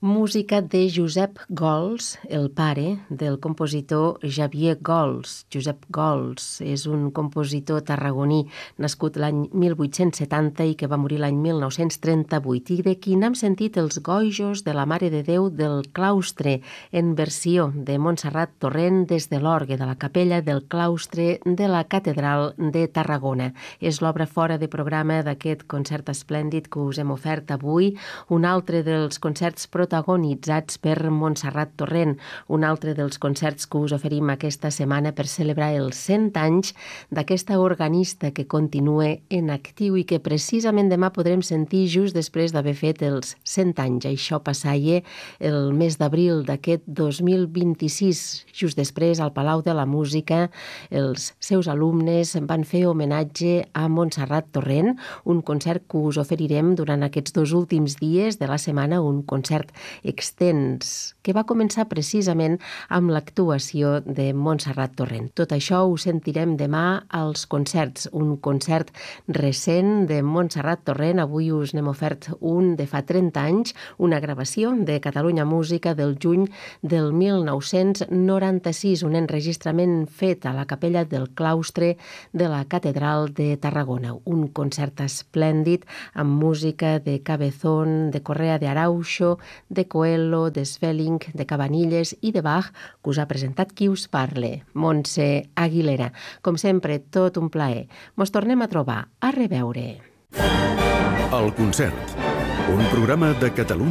Música de Josep Gols, el pare del compositor Xavier Gols. Josep Gols és un compositor tarragoní nascut l'any 1870 i que va morir l'any 1938 i de qui n'hem sentit els gojos de la Mare de Déu del Claustre en versió de Montserrat Torrent des de l'orgue de la capella del claustre de la Catedral de Tarragona. És l'obra fora de programa d'aquest concert esplèndid que us hem ofert avui, un altre dels concerts protagonitzats per Montserrat Torrent, un altre dels concerts que us oferim aquesta setmana per celebrar els 100 anys d'aquesta organista que continua en actiu i que precisament demà podrem sentir just després d'haver fet els 100 anys. Això passaia el mes d'abril d'aquest 2026. Just després, al Palau de la Música, els seus alumnes van fer homenatge a Montserrat Torrent, un concert que us oferirem durant aquests 2 últims dies de la setmana, un concert extens que va començar precisament amb l'actuació de Montserrat Torrent. Tot això ho sentirem demà als concerts, un concert recent de Montserrat Torrent. Avui us n'hem ofert un de fa 30 anys, una gravació de Catalunya Música del juny del 1996, un enregistrament fet a la capella del claustre de la Catedral de Tarragona. Un concert esplèndid amb música de Cabezón, de Correa de Arauxo, de Coelho, de Svelling, de Cabanilles i de Bach, que us ha presentat qui us parle, Montse Aguilera. Com sempre, tot un plaer. Mos tornem a trobar. A reveure. El concert, un programa de Catalunya